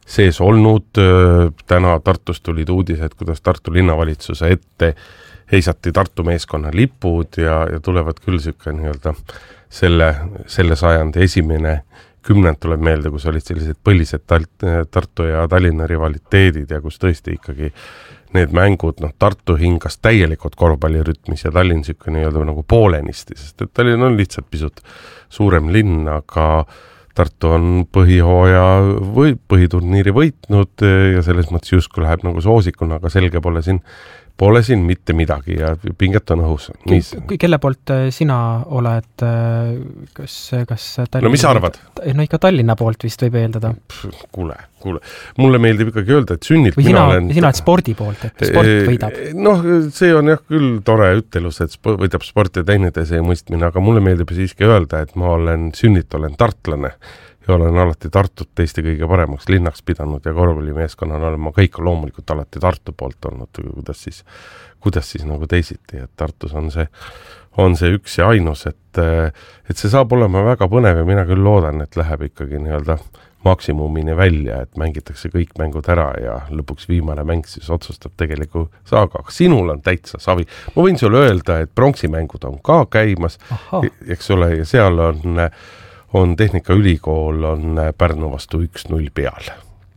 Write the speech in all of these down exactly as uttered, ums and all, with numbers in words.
sees olnud. Täna Tartus tulid uudised, kuidas Tartu linnavalitsuse ette heisati Tartu meeskonna lipud ja, ja tulevad küll siuke nii-öelda selle, selle sajandi esimene kümnend tuleb meelde, kus olid sellised põlised Tartu ja Tallinna rivaliteedid ja kus tõesti ikkagi need mängud, noh, Tartu hingas täielikult korvpallirütmis ja Tallinn siuke nii-öelda nagu poolenisti, sest et Tallinn on lihtsalt pisut suurem linn, aga Tartu on põhihooja või põhiturniiri võitnud ja selles mõttes justkui läheb nagu soosikuna, aga selge pole siin Pole siin mitte midagi ja pinget on õhus. Kelle poolt sina oled, kas, kas Tallinna... No mis arvad? No ikka Tallinna poolt vist võib eeldada. Kuule, kuule. Mulle meeldib ikkagi öelda, et sünnilt või mina sina, olen... sina oled spordi poolt, et sport võidab. Noh, see on jah küll tore ütelus, et võidab sport ja teineteise mõistmine, aga mulle meeldib siiski öelda, et ma olen sünnilt olen tartlane ja olen alati Tartut teiste kõige paremaks linnaks pidanud ja korvpallimeeskonnana olen ma kõik loomulikult alati Tartu poolt olnud, kuidas siis, kuidas siis nagu teisiti, et Tartus on see, on see üks ja ainus, et, et see saab olema väga põnev ja mina küll loodan, et läheb ikkagi nii-öelda maksimumini välja, et mängitakse kõik mängud ära ja lõpuks viimane mäng siis otsustab tegeliku saaga. Sinul on täitsa savi. Ma võin sulle öelda, et pronksimängud on ka käimas, eks ole, ja seal on on Tehnikaülikool on Pärnu vastu üks null peal.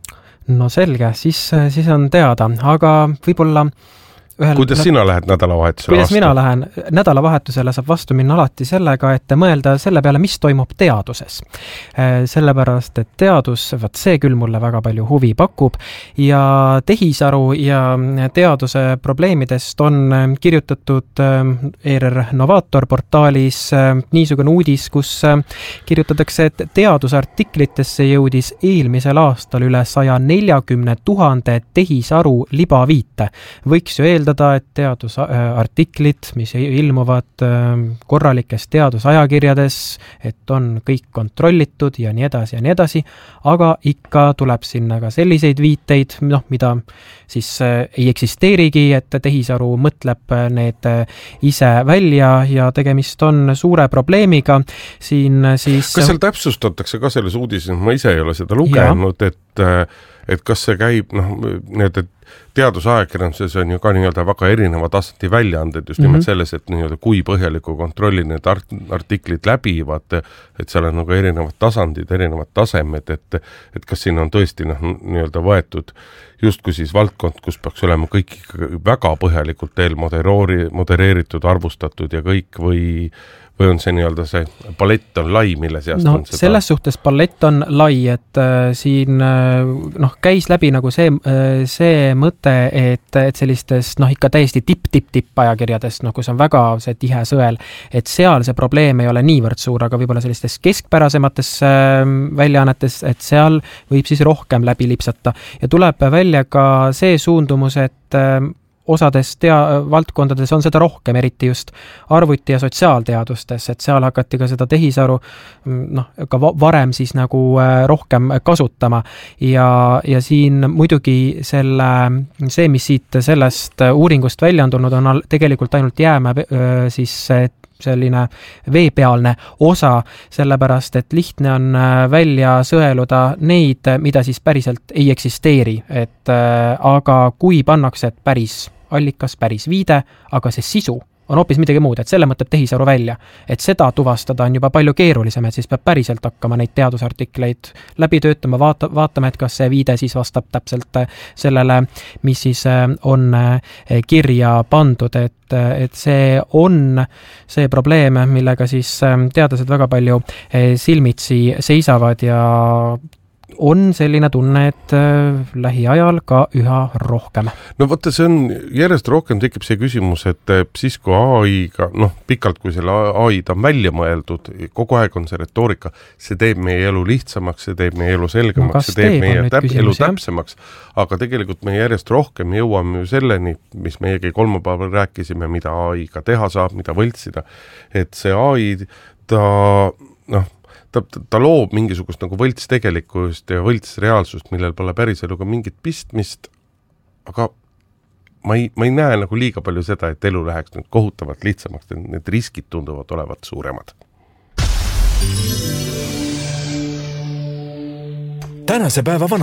No selge, siis, siis on teada, aga võib-olla ühel... Kuidas sina lähed nädalavahetusele Kuidas vastu? mina lähen nädalavahetusele saab vastu minna alati sellega, et mõelda selle peale, mis toimub teaduses. Sellepärast, et teadus, vaat see küll mulle väga palju huvi pakub ja tehisaru ja teaduse probleemidest on kirjutatud E R R Novaator portaalis niisugune uudis, kus kirjutatakse, et teadusartiklitesse jõudis eelmisel aastal üle saja neljakümne tuhande tehisaru libaviite. Võiks ju eeldada, et teadusartiklid, mis ilmuvad korralikes teadusajakirjades, et on kõik kontrollitud ja nii edasi ja nii edasi, aga ikka tuleb sinna ka selliseid viiteid, noh, mida siis ei eksisteerigi, et tehisaru mõtleb need ise välja ja tegemist on suure probleemiga. Siin siis... Kas seal täpsustatakse ka selles uudises, ma ise ei ole seda lugenud, et, et kas see käib, noh, need, et teadusajakirjanduses on ju ka nii-öelda väga erineva tasandi väljaanded just nimelt mm -hmm. selles, et nii-öelda kui põhjaliku kontrolli need art- artiklid läbivad, et seal on nagu erinevad tasandid, erinevad tasemed, et, et kas siin on tõesti noh, nii-öelda võetud justkui siis valdkond, kus peaks olema kõik väga põhjalikult teel moderoori, modereeritud, arvustatud ja kõik või või on see nii-öelda see palett on lai, mille seast no, on seda? Selles suhtes palett on lai, et äh, siin äh, noh, käis läbi nagu see, äh, see mõte, et, et sellistest noh, ikka täiesti tipp-tipp-tipp ajakirjadest, noh, kus on väga see tihe sõel, et seal see probleem ei ole niivõrd suur, aga võib-olla sellistes keskpärasemates äh, väljaannetes, et seal võib siis rohkem läbi lipsata. Ja tuleb välja ka see suundumus, et äh, osades tea- valdkondades on seda rohkem, eriti just arvuti- ja sotsiaalteadustes, et seal hakati ka seda tehisaru noh, ka varem siis nagu rohkem kasutama ja, ja siin muidugi selle, see, mis siit sellest uuringust välja on tulnud, on tegelikult ainult jääme siis selline veepealne osa, sellepärast, et lihtne on välja sõeluda neid, mida siis päriselt ei eksisteeri, et aga kui pannakse, et päris allikas, päris viide, aga see sisu on hoopis midagi muud, et selle mõtleb tehisaru välja. Et seda tuvastada on juba palju keerulisem, et siis peab päriselt hakkama neid teadusartikleid läbi töötama, vaata, vaatama, et kas see viide siis vastab täpselt sellele, mis siis on kirja pandud, et, et see on see probleem, millega siis teadlased väga palju silmitsi seisavad ja on selline tunne, et lähiajal ka üha rohkem. No vaata, see on, järjest rohkem tekib see küsimus, et siis kui A I-ga, noh, pikalt kui selle A I-d on välja mõeldud, kogu aeg on see retoorika, see teeb meie elu lihtsamaks, see teeb meie elu selgemaks, no, see teeb meie täp- elu täpsemaks, aga tegelikult me järjest rohkem jõuame ju selleni, mis meiegi kolmapäeval rääkisime, mida A I-ga teha saab, mida võltsida, et see A I, ta, noh, Ta, ta loob mingisugust nagu võlts tegelikkust ja võlts reaalsust, millel pole päris eluga mingit pistmist, aga ma ei, ma ei näe nagu liiga palju seda, et elu läheks nüüd kohutavalt lihtsamaks, et need riskid tunduvad olevat suuremad. Tänase päeva vana